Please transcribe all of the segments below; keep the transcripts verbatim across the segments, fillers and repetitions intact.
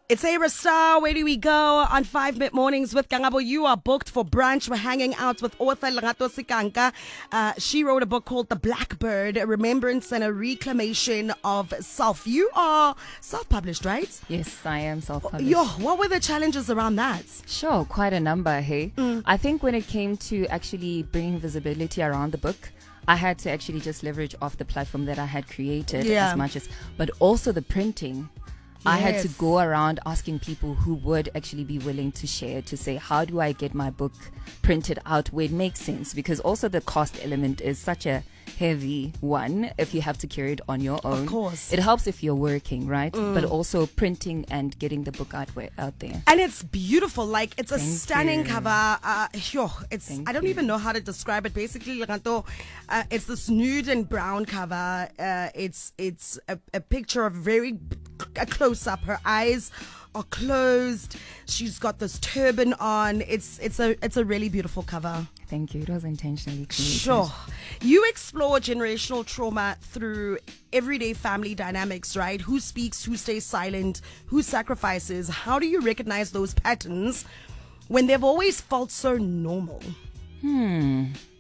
It's Ara Star. Where do we go? On five Mid Mornings with Kangabo. You are booked for brunch. We're hanging out with author Lerato Sikanka. Uh, she wrote a book called The Blackbird, a remembrance and a reclamation of self. You are self-published, right? Yes, I am self-published. Yo, what were the challenges around that? Sure, quite a number, hey? Mm. I think when it came to actually bringing visibility around the book, I had to actually just leverage off the platform that I had created Yeah. as much as, but also the printing. I had to Yes. go around asking people who would actually be willing to share, to say, how do I get my book printed out where it makes sense? Because also the cost element is such a heavy one if you have to carry it on your own. Of course. It helps if you're working, right? Mm. But also printing and getting the book out, where, out there. And it's beautiful. Like, it's a Thank stunning you. cover. Uh, yo, it's Thank I don't you. even know how to describe it. Basically, Lerato, uh, it's this nude and brown cover. Uh, it's it's a, a picture of very a close up. Her eyes are closed. She's got this turban on. It's it's a it's a really beautiful cover. Thank you. It was intentionally created. Sure. You explore generational trauma through everyday family dynamics, right? Who speaks, who stays silent, who sacrifices. How do you recognize those patterns when they've always felt so normal? Hmm.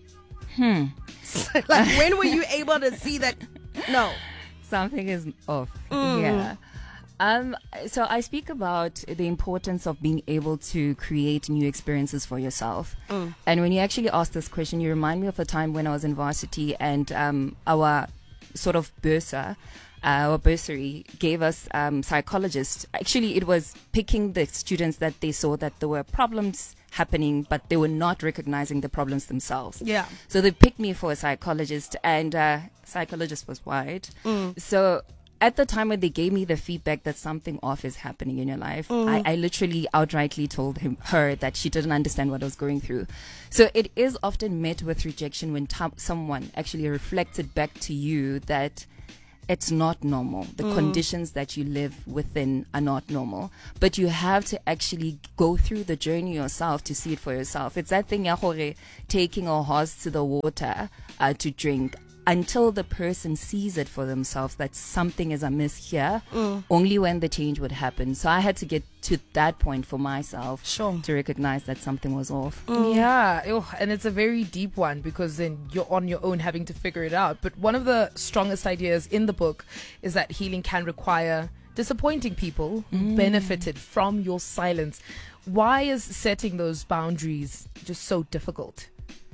Hmm. Like, when were you able to see that? No. Something is off. Mm. Yeah. Um, so I speak about the importance of being able to create new experiences for yourself. Mm. And when you actually ask this question, you remind me of a time when I was in varsity and um, our sort of bursar, uh, our bursary gave us um, psychologists. Actually, it was picking the students that they saw that there were problems happening, but they were not recognizing the problems themselves. Yeah. So they picked me for a psychologist, and uh, psychologist was white. Mm. So at the time when they gave me the feedback that something off is happening in your life, mm. I, I literally outrightly told him, her that she didn't understand what I was going through. So it is often met with rejection when t- someone actually reflected back to you that it's not normal. The mm. conditions that you live within are not normal. But you have to actually go through the journey yourself to see it for yourself. It's that thing, ya gore, taking a horse to the water uh, to drink. Until the person sees it for themselves that something is amiss here, mm. only when the change would happen. So I had to get to that point for myself sure. to recognize that something was off. Mm. Yeah, oh, and it's a very deep one because then you're on your own having to figure it out. But one of the strongest ideas in the book is that healing can require disappointing people who mm. benefited from your silence. Why is setting those boundaries just so difficult?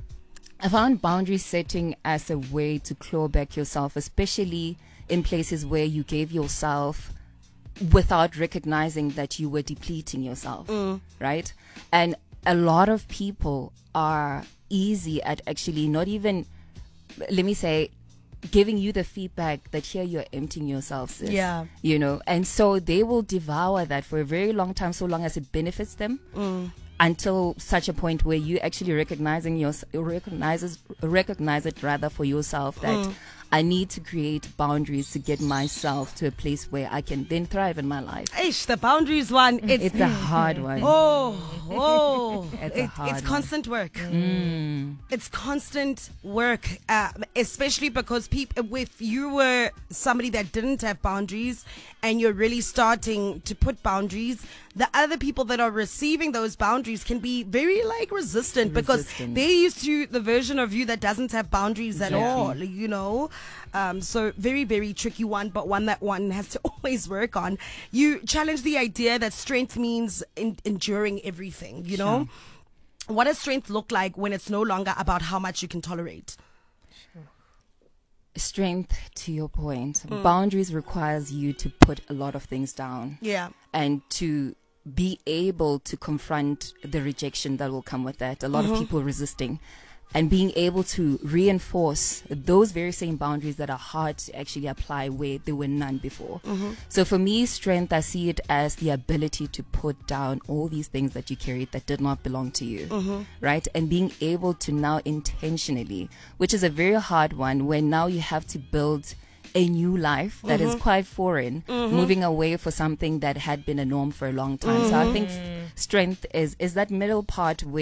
I found boundary setting as a way to claw back yourself, especially in places where you gave yourself without recognizing that you were depleting yourself, mm. right? And a lot of people are easy at actually not even, let me say, giving you the feedback that here you're emptying yourself, sis. Yeah. You know, and so they will devour that for a very long time, so long as it benefits them. Mm. Until such a point where you actually recognizing your recognizes recognize it rather for yourself that mm. I need to create boundaries to get myself to a place where I can then thrive in my life. Eish, the boundaries one. It's, it's a hard one. Oh, oh, it's, it, a hard it's constant one. work. Mm. It's constant work, uh, especially because people, if you were somebody that didn't have boundaries and you're really starting to put boundaries, the other people that are receiving those boundaries can be very like resistant, resistant. because they're used to the version of you that doesn't have boundaries at exactly. all, you know. Um, so very, very tricky one, but one that one has to always work on. You challenge the idea that strength means in, enduring everything, you know. Sure. What does strength look like when it's no longer about how much you can tolerate? Sure. Strength, to your point, mm. boundaries requires you to put a lot of things down. Yeah. And to be able to confront the rejection that will come with that. A lot mm-hmm. of people resisting. And being able to reinforce those very same boundaries that are hard to actually apply where there were none before. Mm-hmm. So for me, strength, I see it as the ability to put down all these things that you carried that did not belong to you, mm-hmm. right? And being able to now intentionally, which is a very hard one, where now you have to build a new life that mm-hmm. is quite foreign, mm-hmm. moving away for something that had been a norm for a long time. Mm-hmm. So I think strength is is that middle part where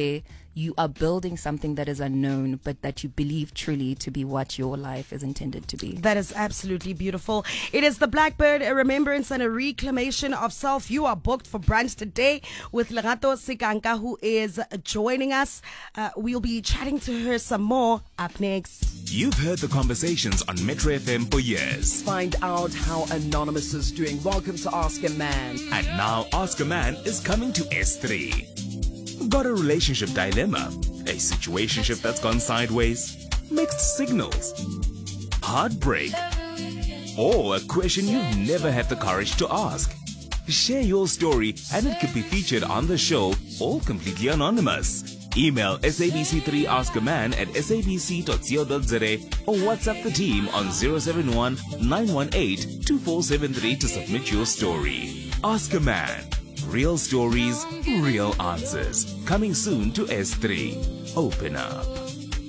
you are building something that is unknown, but that you believe truly to be what your life is intended to be. That is absolutely beautiful. It is the Blackbird, a remembrance and a reclamation of self. You are booked for brunch today with Lerato Sikanka, who is joining us. Uh, we'll be chatting to her some more up next. You've heard the conversations on Metro F M for years. Find out how Anonymous is doing. Welcome to Ask a Man. And now Ask a Man is coming to S three. Got a relationship dilemma? A situationship that's gone sideways? Mixed signals? Heartbreak? Or a question you've never had the courage to ask? Share your story and it could be featured on the show, all completely anonymous. Email S A B C three Ask a Man at s a b c dot co dot z a or WhatsApp the team on zero seven one nine one eight two four seven three to submit your story. Ask a Man. Real stories, real answers. Coming soon to S three. Open up.